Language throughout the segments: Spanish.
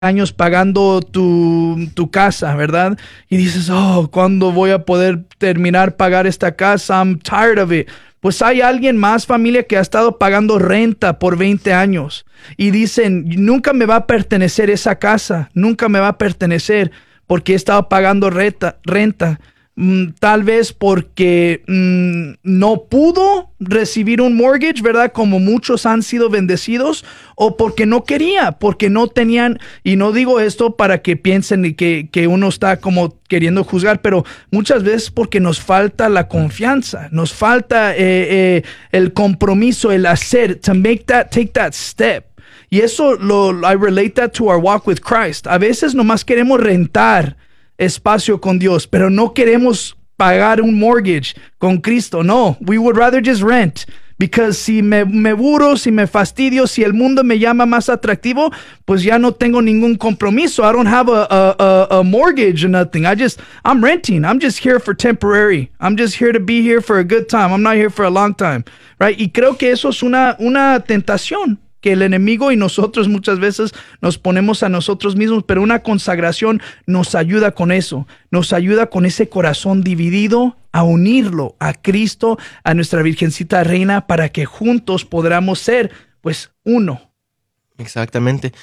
años pagando tu casa, ¿verdad? Y dices, oh, ¿cuándo voy a poder terminar pagar esta casa? I'm tired of it. Pues hay alguien más, familia, que ha estado pagando renta por 20 años y dicen, nunca me va a pertenecer esa casa, nunca me va a pertenecer porque he estado pagando renta. Tal vez porque no pudo recibir un mortgage, ¿verdad? Como muchos han sido bendecidos, o porque no quería, porque no tenían, y no digo esto para que piensen que uno está como queriendo juzgar, pero muchas veces porque nos falta la confianza, nos falta el compromiso, el hacer, take that step. Y eso I relate that to our walk with Christ. A veces nomás queremos rentar espacio con Dios, pero no queremos pagar un mortgage con Cristo. No, we would rather just rent. Because si me burro, si me fastidio, si el mundo me llama más atractivo, pues ya no tengo ningún compromiso. I don't have a mortgage or nothing. I'm renting. I'm just here for temporary. I'm just here to be here for a good time. I'm not here for a long time. Right? Y creo que eso es una tentación que el enemigo y nosotros muchas veces nos ponemos a nosotros mismos, pero una consagración nos ayuda con eso, nos ayuda con ese corazón dividido a unirlo a Cristo, a nuestra Virgencita Reina, para que juntos podamos ser, pues, uno. Exactamente.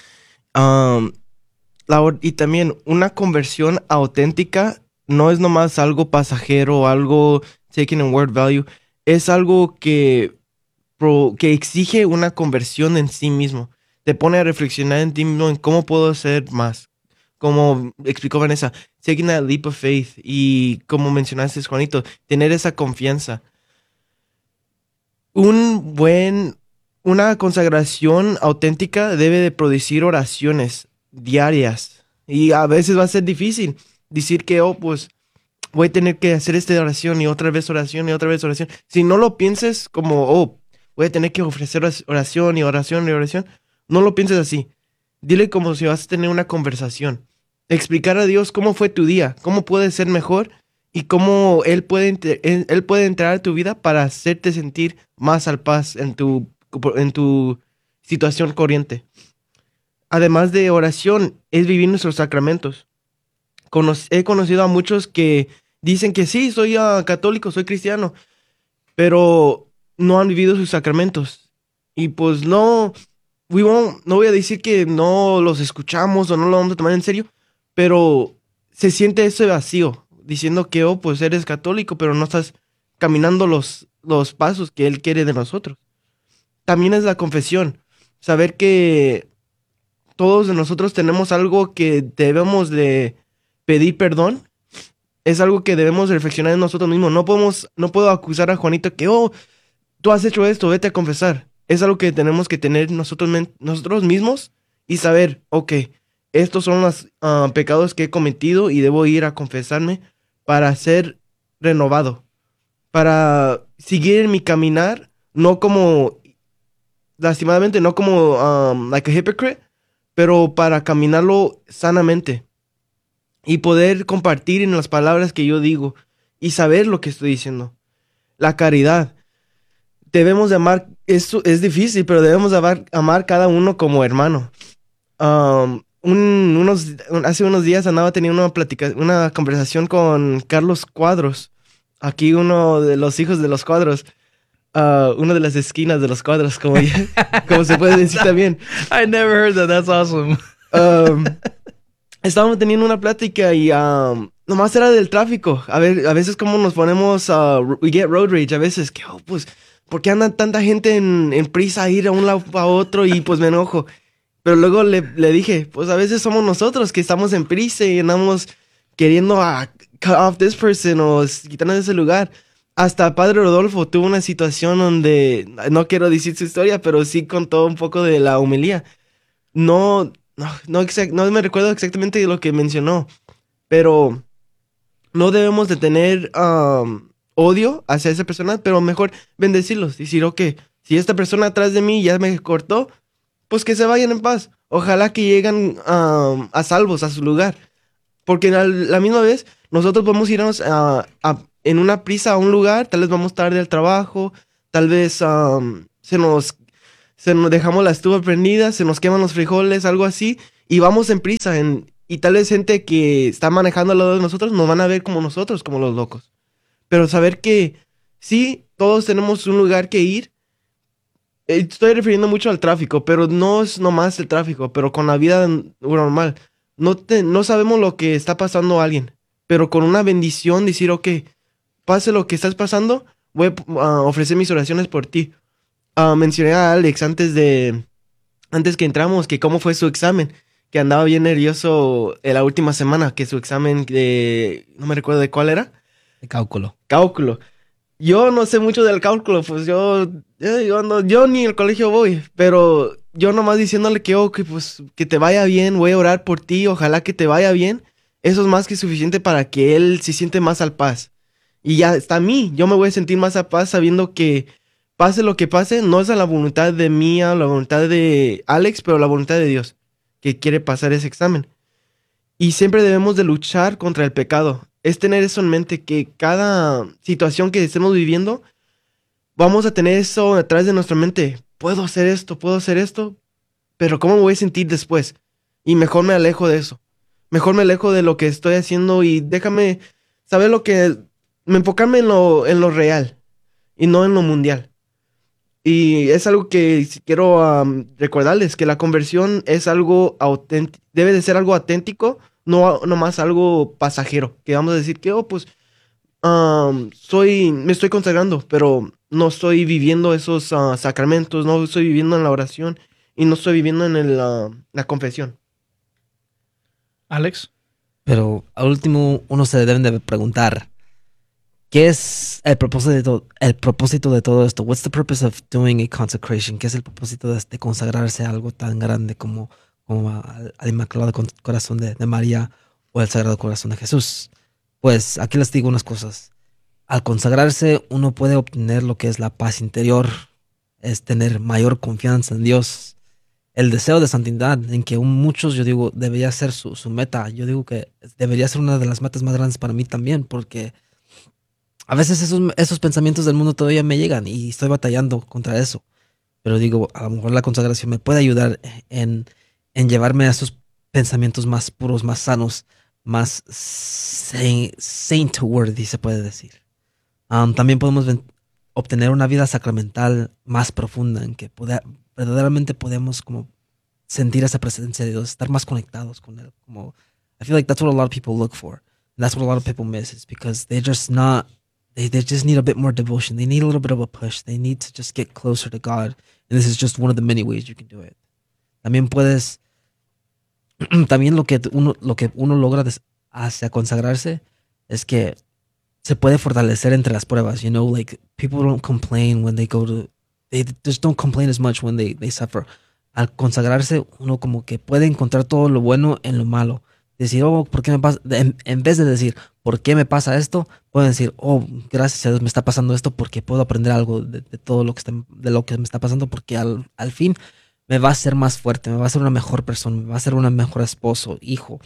Y también una conversión auténtica no es nomás algo pasajero, algo taken in word value, es algo que exige una conversión en sí mismo. Te pone a reflexionar en ti mismo en cómo puedo hacer más. Como explicó Vanessa, taking that leap of faith. Y como mencionaste, Juanito, tener esa confianza. Una consagración auténtica debe de producir oraciones diarias. Y a veces va a ser difícil decir que, pues, voy a tener que hacer esta oración y otra vez oración y otra vez oración. Si no lo pienses como, voy a tener que ofrecer oración y oración y oración. No lo pienses así. Dile como si vas a tener una conversación. Explicar a Dios cómo fue tu día, cómo puede ser mejor y cómo Él puede entrar a tu vida para hacerte sentir más al paz en tu situación corriente. Además de oración, es vivir nuestros sacramentos. He conocido a muchos que dicen que sí, soy católico, soy cristiano, pero no han vivido sus sacramentos. Y pues no voy a decir que no los escuchamos o no lo vamos a tomar en serio, pero se siente ese vacío, diciendo que, pues eres católico, pero no estás caminando los pasos que Él quiere de nosotros. También es la confesión, saber que todos de nosotros tenemos algo que debemos de pedir perdón, es algo que debemos reflexionar en nosotros mismos. No puedo acusar a Juanito que, tú has hecho esto, vete a confesar. Es algo que tenemos que tener nosotros mismos y saber, estos son los pecados que he cometido y debo ir a confesarme para ser renovado, para seguir en mi caminar, lastimadamente, no como like a hypocrite, pero para caminarlo sanamente y poder compartir en las palabras que yo digo y saber lo que estoy diciendo. La caridad. Debemos de amar, esto es difícil, pero debemos de amar cada uno como hermano. Hace unos días andaba teniendo una conversación con Carlos Cuadros, aquí uno de los hijos de los Cuadros, una de las esquinas de los Cuadros, como se puede decir también. I never heard that, that's awesome. Estábamos teniendo una plática y nomás era del tráfico. A veces como nos ponemos, we get road rage, a veces que, pues, ¿por qué anda tanta gente en prisa a ir a un lado a otro? Y pues me enojo. Pero luego le dije, pues a veces somos nosotros que estamos en prisa y andamos queriendo cut off this person o quitarnos de ese lugar. Hasta Padre Rodolfo tuvo una situación donde, no quiero decir su historia, pero sí contó un poco de la homilía. No me recuerdo exactamente lo que mencionó, pero no debemos de tener odio hacia esa persona, pero mejor bendecirlos, decir, si esta persona atrás de mí ya me cortó, pues que se vayan en paz. Ojalá que lleguen a salvos a su lugar, porque a la misma vez nosotros vamos a irnos en una prisa a un lugar, tal vez vamos tarde al trabajo, tal vez se nos dejamos la estufa prendida, se nos queman los frijoles, algo así, Y vamos en prisa, y tal vez gente que está manejando al lado de nosotros nos van a ver como nosotros, como los locos. Pero saber que sí, todos tenemos un lugar que ir. Estoy refiriendo mucho al tráfico, pero no es nomás el tráfico, pero con la vida normal. No sabemos lo que está pasando a alguien, pero con una bendición decir, ok, pase lo que estás pasando, voy a ofrecer mis oraciones por ti. Mencioné a Alex antes que entramos, que cómo fue su examen, que andaba bien nervioso la última semana, que su examen no me recuerdo de cuál era. De cálculo. Cálculo. Yo no sé mucho del cálculo, pues yo ni al colegio voy, pero yo nomás diciéndole que, pues, que te vaya bien, voy a orar por ti, ojalá que te vaya bien, eso es más que suficiente para que él se siente más al paz. Y ya está a mí, yo me voy a sentir más a paz sabiendo que pase lo que pase, no es a la voluntad de mía, la voluntad de Alex, pero la voluntad de Dios, que quiere pasar ese examen. Y siempre debemos de luchar contra el pecado. Es tener eso en mente, que cada situación que estemos viviendo, vamos a tener eso atrás de nuestra mente. Puedo hacer esto, pero ¿cómo me voy a sentir después? Y mejor me alejo de eso. Mejor me alejo de lo que estoy haciendo y déjame saber enfocarme en lo real y no en lo mundial. Y es algo que quiero recordarles, que la conversión es algo auténtico, debe de ser algo auténtico, no más algo pasajero, que vamos a decir que, pues, me estoy consagrando, pero no estoy viviendo esos sacramentos, no estoy viviendo en la oración y no estoy viviendo en la confesión. Alex. Pero al último uno se deben de preguntar, ¿qué es el propósito de todo esto? What's the purpose of doing a consecration? ¿Qué es el propósito de consagrarse a algo tan grande como al Inmaculado Corazón de María o el Sagrado Corazón de Jesús? Pues aquí les digo unas cosas. Al consagrarse uno puede obtener lo que es la paz interior, es tener mayor confianza en Dios, el deseo de santidad, en que muchos, yo digo, debería ser su meta. Yo digo que debería ser una de las metas más grandes para mí también, porque a veces esos pensamientos del mundo todavía me llegan y estoy batallando contra eso. Pero digo, a lo mejor la consagración me puede ayudar en llevarme a esos pensamientos más puros, más sanos, más saint-worthy, se puede decir. También podemos obtener una vida sacramental más profunda, en que verdaderamente podemos como sentir esa presencia de Dios, estar más conectados con Él. Como, I feel like that's what a lot of people look for. And that's what a lot of people miss, is because they're just not, they just need a bit more devotion. They need a little bit of a push. They need to just get closer to God. And this is just one of the many ways you can do it. También también lo que uno logra hacia consagrarse es que se puede fortalecer entre las pruebas. You know, like, people don't complain when they they just don't complain as much when they suffer. Al consagrarse, uno como que puede encontrar todo lo bueno en lo malo. Decir, ¿por qué me pasa? En vez de decir, ¿por qué me pasa esto? Pueden decir, gracias a Dios me está pasando esto, porque puedo aprender algo de todo lo que me está pasando, porque al fin me va a hacer más fuerte, me va a hacer una mejor persona, me va a hacer una mejor esposo, hijo,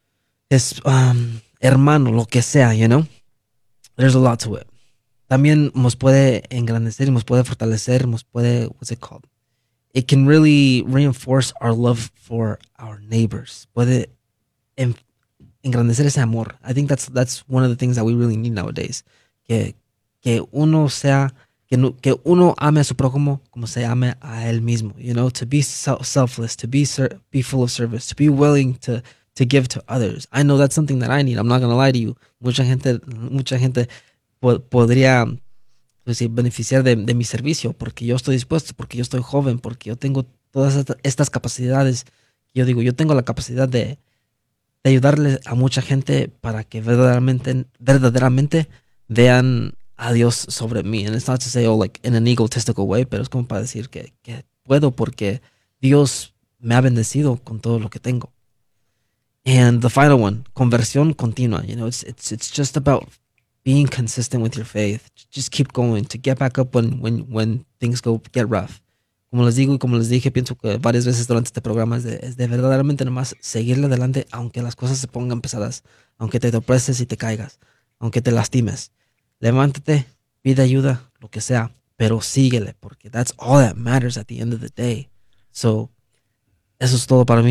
hermano, lo que sea, you know? There's a lot to it. También nos puede engrandecer y nos puede fortalecer, what's it called? It can really reinforce our love for our neighbors. Puede engrandecer ese amor. I think that's one of the things that we really need nowadays. Que uno ame a su prójimo como se ame a él mismo. You know, to be selfless, to be full of service, to be willing to give to others. I know that's something that I need. I'm not going to lie to you. Mucha gente podría, pues, beneficiar de mi servicio, porque yo estoy dispuesto, porque yo estoy joven, porque yo tengo todas estas capacidades. Yo digo, yo tengo la capacidad de ayudarle a mucha gente para que verdaderamente vean a Dios sobre mí. And it's not to say, like, in an egotistical way, pero es como para decir que puedo, porque Dios me ha bendecido con todo lo que tengo. And the final one, conversión continua. You know, it's just about being consistent with your faith. Just keep going, to get back up when things get rough. Como les digo y como les dije, pienso que varias veces durante este programa es de verdaderamente nomás seguirle adelante, aunque las cosas se pongan pesadas, aunque te tropeces y te caigas, aunque te lastimes. Levántate, pide ayuda, lo que sea, pero síguele, porque that's all that matters at the end of the day. So, eso es todo para mí.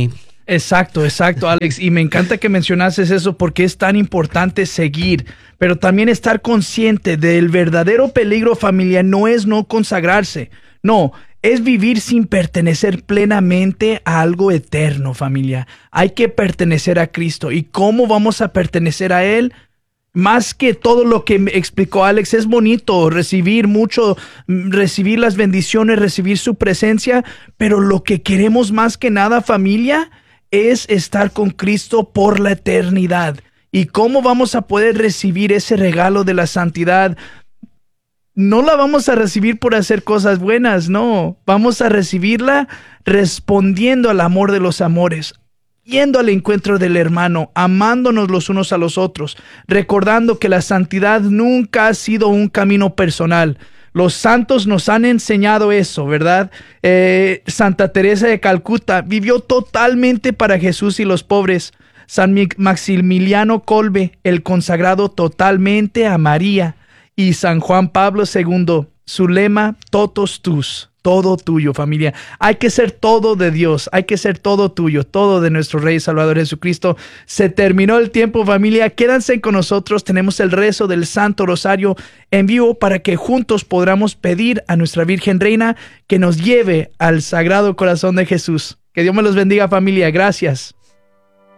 Exacto, Alex. Y me encanta que mencionases eso porque es tan importante seguir, pero también estar consciente del verdadero peligro, familia. No es no consagrarse, no, es vivir sin pertenecer plenamente a algo eterno, familia. Hay que pertenecer a Cristo. ¿Y cómo vamos a pertenecer a Él? Más que todo lo que me explicó Alex, es bonito recibir mucho, recibir las bendiciones, recibir su presencia, pero lo que queremos más que nada, familia, es estar con Cristo por la eternidad. ¿Y cómo vamos a poder recibir ese regalo de la santidad? No la vamos a recibir por hacer cosas buenas, no. Vamos a recibirla respondiendo al amor de los amores, yendo al encuentro del hermano, amándonos los unos a los otros, recordando que la santidad nunca ha sido un camino personal. Los santos nos han enseñado eso, ¿verdad? Santa Teresa de Calcuta vivió totalmente para Jesús y los pobres. San Maximiliano Kolbe, el consagrado totalmente a María. Y San Juan Pablo II, su lema, totus tus, todo tuyo, familia. Hay que ser todo de Dios, hay que ser todo tuyo, todo de nuestro Rey y Salvador Jesucristo. Se terminó el tiempo, familia. Quédense con nosotros, tenemos el rezo del Santo Rosario en vivo para que juntos podamos pedir a nuestra Virgen Reina que nos lleve al Sagrado Corazón de Jesús. Que Dios me los bendiga, familia. Gracias.